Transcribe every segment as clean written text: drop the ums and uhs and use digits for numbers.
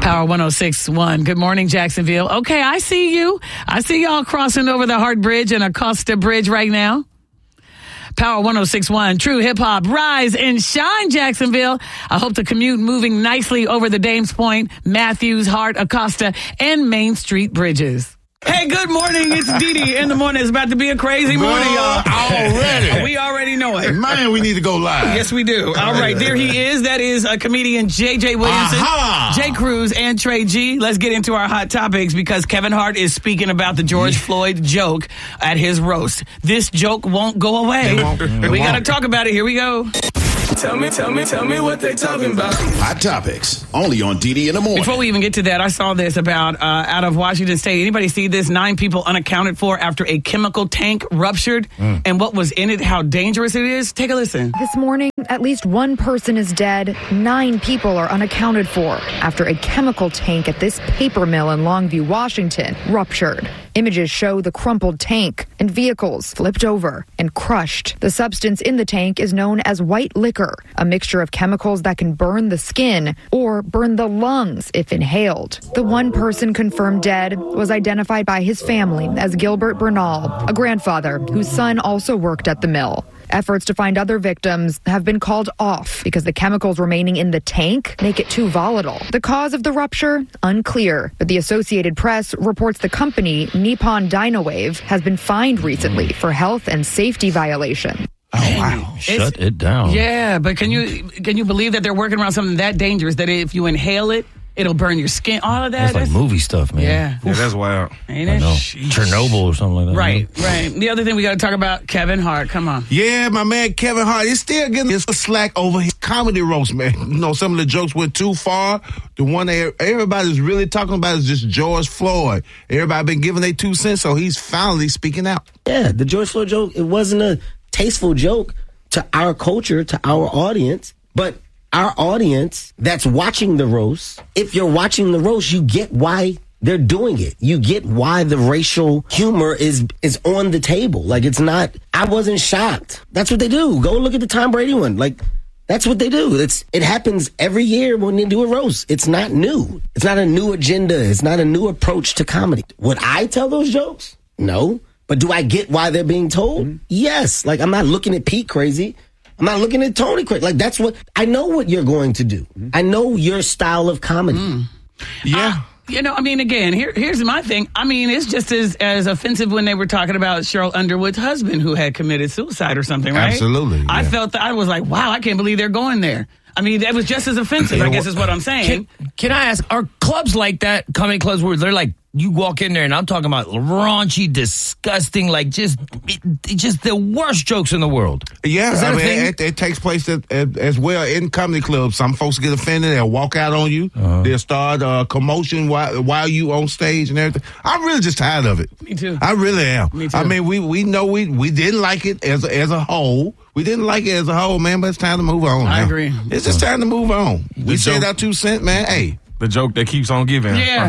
Power 106.1. Good morning, Jacksonville. Okay, I see you. I see y'all crossing over the Hart Bridge and Acosta Bridge right now. Power 106.1, True Hip Hop, rise and shine, Jacksonville. I hope the commute moving nicely over the Dames Point, Matthews, Hart, Acosta, and Main Street bridges. Hey, good morning. It's Didi in the morning. It's about to be a crazy morning, y'all. Already. We already know it. Man, we need to go live. Yes, we do. All right, there he is. That is a comedian, J.J. Williamson, Jay Cruz, and Trey G. Let's get into our hot topics because Kevin Hart is speaking about the George Floyd joke at his roast. This joke won't go away. We got to talk about it. Here we go. Tell me what they talking about. Hot topics, only on Didi in the morning. Before we even get to that, I saw this about out of Washington State. Anybody see this? 9 people unaccounted for after a chemical tank ruptured and what was in it, how dangerous it is. Take a listen. This morning, at least 1 person is dead. 9 people are unaccounted for after a chemical tank at this paper mill in Longview, Washington, ruptured. Images show the crumpled tank and vehicles flipped over and crushed. The substance in the tank is known as white liquor, a mixture of chemicals that can burn the skin or burn the lungs if inhaled. The 1 person confirmed dead was identified by his family as Gilbert Bernal, a grandfather whose son also worked at the mill. Efforts to find other victims have been called off because the chemicals remaining in the tank make it too volatile. The cause of the rupture? Unclear, but the Associated Press reports the company, Nippon Dynawave, has been fined recently for health and safety violation. Oh, wow. Shut it down. Yeah, but can you believe that they're working around something that dangerous that if you inhale it, it'll burn your skin, all of that? That's like movie stuff, man. Yeah, that's wild. Ain't I it? know. Chernobyl or something like that. Right. The other thing we got to talk about, Kevin Hart. Come on. Yeah, my man Kevin Hart is still getting his slack over his comedy roast, man. You know, some of the jokes went too far. The one that everybody's really talking about is just George Floyd. Everybody been giving their 2 cents, so he's finally speaking out. Yeah, the George Floyd joke, it wasn't a tasteful joke to our culture, to our audience, but our audience that's watching the roast, if you're watching the roast, you get why they're doing it. You get why the racial humor is on the table. Like, it's not, I wasn't shocked. That's what they do. Go look at the Tom Brady one. Like, that's what they do. It happens every year when they do a roast. It's not new. It's not a new agenda. It's not a new approach to comedy. Would I tell those jokes? No. But do I get why they're being told? Mm-hmm. Yes. Like, I'm not looking at Pete crazy. I'm not looking at Tony quick. Like, that's what, I know what you're going to do. I know your style of comedy. Yeah. Again, here's my thing. I mean, it's just as offensive when they were talking about Cheryl Underwood's husband who had committed suicide or something, right? Absolutely. Yeah. I felt that I was like, wow, I can't believe they're going there. I mean, that was just as offensive, I guess is what I'm saying. Can I ask, are clubs like that, comedy clubs where they're like, you walk in there and I'm talking about raunchy, disgusting, like just the worst jokes in the world? Yeah, Is that a thing? It takes place as well in comedy clubs. Some folks get offended, they'll walk out on you, they'll start commotion while you on stage and everything. I'm really just tired of it. Me too. I really am. Me too. I mean, we know we didn't like it as a whole. We didn't like it as a whole, man, but it's time to move on. I now. agree. It's just time to move on. We said our 2 cents, man. Hey. The joke that keeps on giving. Yeah.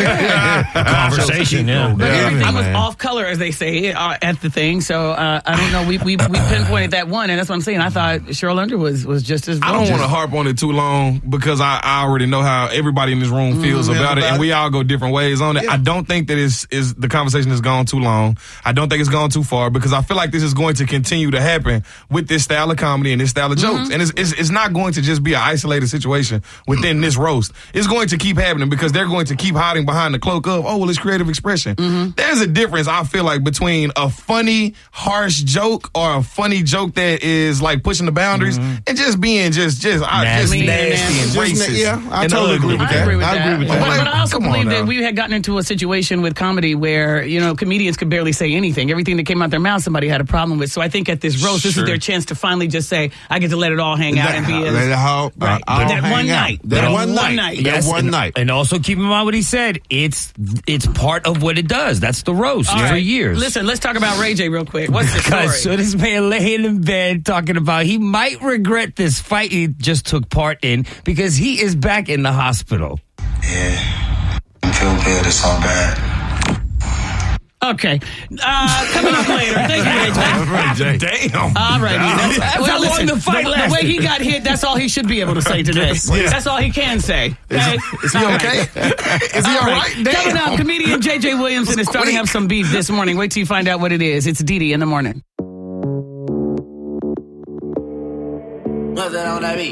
Conversation, yeah. But everything was off color, as they say, at the thing. So, I don't know. We pinpointed that one, and that's what I'm saying. I thought Cheryl Underwood was just as I don't want to harp on it too long because I already know how everybody in this room feels about it, and we all go different ways on it. Yeah. I don't think that the conversation has gone too long. I don't think it's gone too far because I feel like this is going to continue to happen with this style of comedy and this style of jokes. And it's not going to just be an isolated situation within this roast. It's going to keep happening because they're going to keep hiding behind the cloak of, it's creative expression. There's a difference, I feel like, between a funny, harsh joke or a funny joke that is like pushing the boundaries and just being just nasty and racist. Yeah, I totally agree with that. I agree with that. But I also believe that we had gotten into a situation with comedy where, comedians could barely say anything. Everything that came out their mouth, somebody had a problem with. So I think at this roast, this is their chance to finally just say, I get to let it all hang out and be as... Let it all that one night. That one night. Yes, one night. And also keep in mind what he said. It's part of what it does. That's the roast for years. Listen, let's talk about Ray J real quick. What's the story? So this man laying in bed talking about he might regret this fight he just took part in because he is back in the hospital. Yeah, I feel good. It's all bad. Okay. Coming up later. Thank you, AJ. Damn. All right. That's how long the fight the lasted. way he got hit, that's all he should be able to say today. That's all he can say. Okay? Is he okay? Is he all right? Coming up, comedian J.J. Williamson is starting to have some beef this morning. Wait till you find out what it is. It's Didi in the morning.